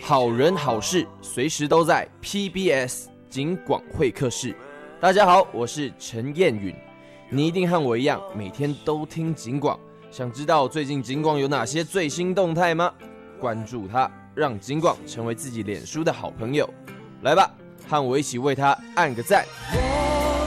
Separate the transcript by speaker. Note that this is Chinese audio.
Speaker 1: 好人好事随时都在 PBS 警广会客室。大家好，我是陈彦允。你一定和我一样，每天都听警广，想知道最近警广有哪些最新动态吗？关注它，让警广成为自己脸书的好朋友。来吧，和我一起为它按个赞。